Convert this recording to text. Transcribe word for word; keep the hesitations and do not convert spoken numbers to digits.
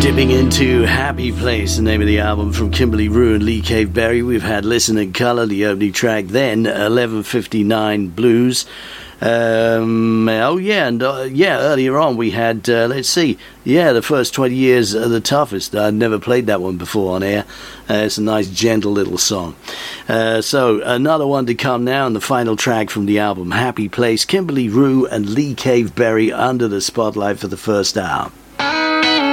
Dipping into Happy Place, the name of the album from Kimberly Rue and Lee Cave Berry. We've had Listen in Colour, the opening track, then eleven fifty-nine Blues. Um, oh yeah, and uh, yeah, earlier on we had, uh, let's see, yeah, the first twenty years are the toughest. I'd never played that one before on air. Uh, it's a nice, gentle little song. Uh, so, another one to come now, and the final track from the album, Happy Place, Kimberly Rue and Lee Cave Berry under the spotlight for the first hour.